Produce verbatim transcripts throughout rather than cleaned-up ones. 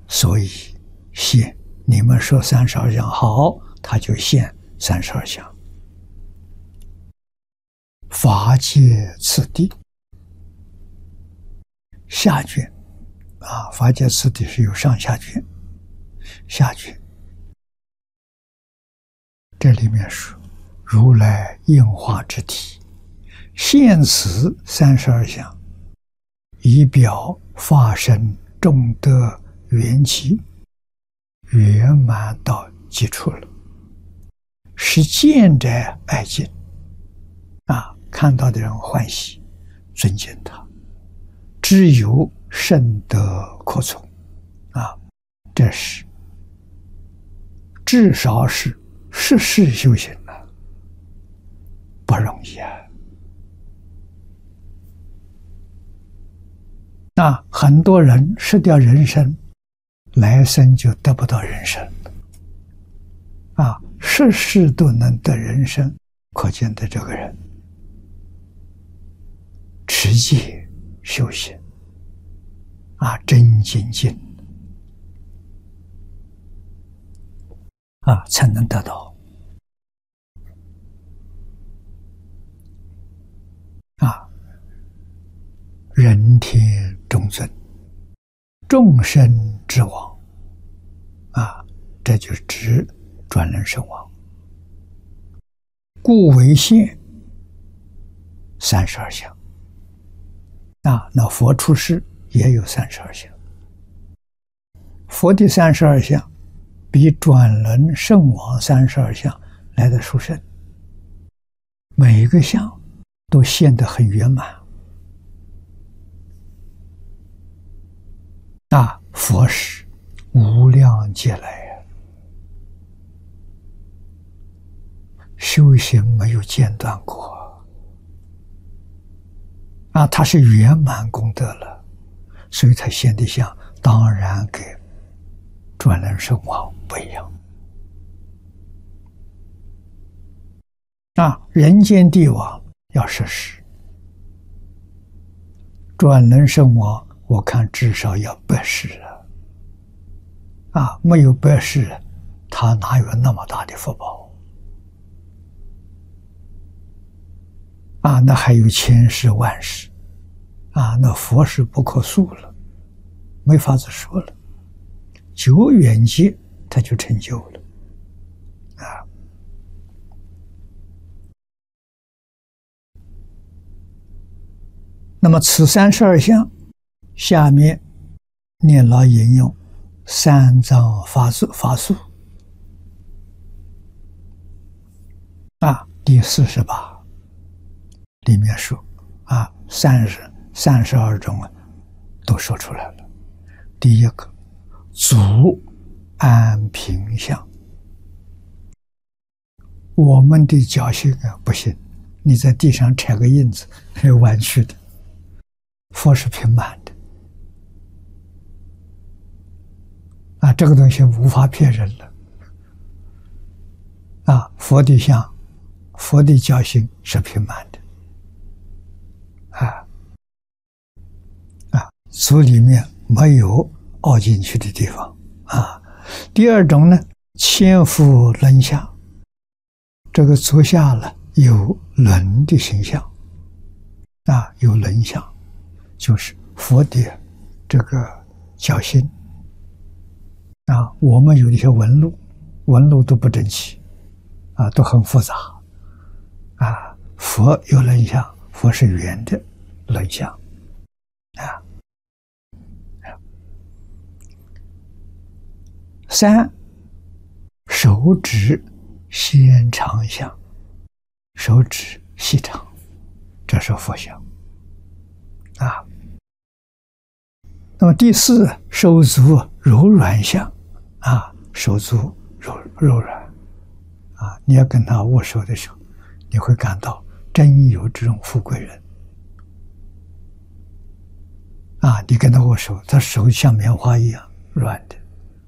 所以现你们说三十二相好，他就现三十二相。法界次第下卷啊，法界次第是有上下卷，下卷这里面说如来应化之体，现此三十二相，以表法身众德缘起，圆满到基础了，是见者爱敬啊，看到的人欢喜尊敬他，只有甚德可从啊，这是至少是实事修行了，不容易啊。那很多人失掉人生，来生就得不到人生啊，事事都能得人生，可见的这个人持戒修行啊，真精进啊，才能得到啊，人天中尊，众生之王啊，这就是指转轮圣王，故为现三十二相啊。那佛出世也有三十二相，佛的三十二相比转轮圣王三十二相来的殊胜，每一个相都现得很圆满啊。佛是无量劫来修行没有间断过啊，他是圆满功德了，所以他现的相当然跟转轮圣王不一样啊。人间帝王要摄事，转轮圣王我看至少要百世了啊，没有百世他哪有那么大的福报啊？那还有千世万世啊，那佛是不可数了，没法子说了。久远劫他就成就了啊。那么此三十二相，下面念老引用三藏法术法术啊，第四十八里面说啊，三十三十二种都说出来了。第一个足安平相，我们的脚心啊不行，你在地上踩个印子是弯曲的，佛是平满的啊，这个东西无法骗人了啊。佛的相，佛的脚心是平满的啊啊，足里面没有凹进去的地方啊。第二种呢，千夫轮相，这个足下了有轮的形象啊，有轮相，就是佛的这个脚心啊。我们有一些纹路，纹路都不整齐啊，都很复杂啊。佛有轮相，佛是圆的轮相啊。三，手指纤长相，手指细长，这是佛相啊。那么第四，手足柔软相啊，手足柔柔软啊，你要跟他握手的时候，你会感到真有这种富贵人啊，你跟他握手，他手像棉花一样软的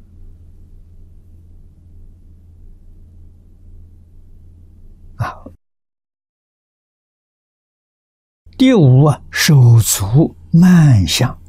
啊。第五啊，手足慢相